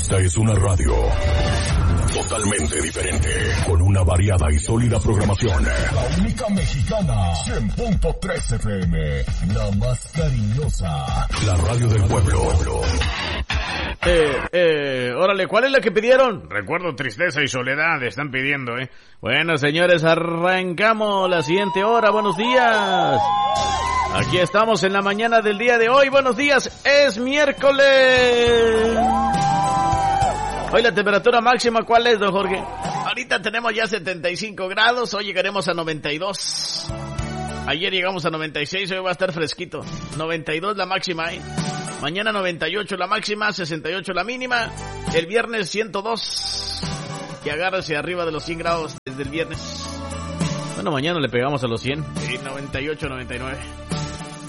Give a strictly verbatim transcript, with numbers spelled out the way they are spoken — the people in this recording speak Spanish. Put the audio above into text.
Esta es una radio totalmente diferente, con una variada y sólida programación. La única mexicana, cien punto tres F M, la más cariñosa, la radio del pueblo. Eh, eh, órale, ¿cuál es la que pidieron? Recuerdo, tristeza y soledad, están pidiendo, eh. Bueno, señores, arrancamos la siguiente hora, buenos días. Aquí estamos en la mañana del día de hoy, buenos días, es miércoles. Hoy la temperatura máxima, ¿cuál es, don Jorge? Ahorita tenemos ya setenta y cinco grados, hoy llegaremos a noventa y dos. Ayer llegamos a noventa y seis, hoy va a estar fresquito. noventa y dos la máxima, ¿eh? Mañana noventa y ocho la máxima, sesenta y ocho la mínima. El viernes ciento dos. Que agárrese arriba de los cien grados desde el viernes. Bueno, mañana le pegamos a los cien. Sí, noventa y ocho, noventa y nueve.